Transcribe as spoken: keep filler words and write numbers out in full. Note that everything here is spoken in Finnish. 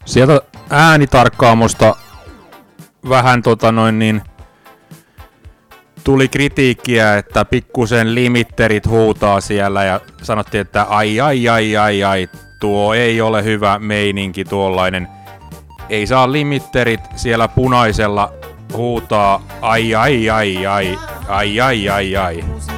Sieltä äänitarkkaamosta vähän tota noin niin tuli kritiikkiä, että pikkusen limitterit huutaa siellä ja sanottiin, että ai ai ai ai ai, tuo ei ole hyvä meininki tuollainen. Ei saa limitterit siellä punaisella huutaa ai ai ai ai ai ai ai ai.